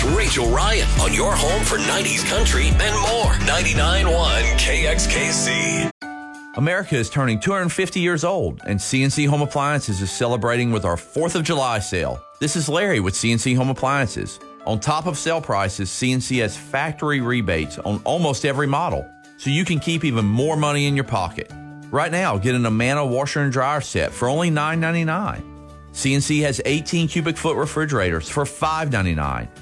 Rachel Ryan on your home for 90s country and more. 99.1 KXKC. America is turning 250 years old, and CNC Home Appliances is celebrating with our 4th of July sale. This is Larry with CNC Home Appliances. On top of sale prices, CNC has factory rebates on almost every model, so you can keep even more money in your pocket. Right now, get an Amana washer and dryer set for only $9.99. CNC has 18 cubic foot refrigerators for $5.99.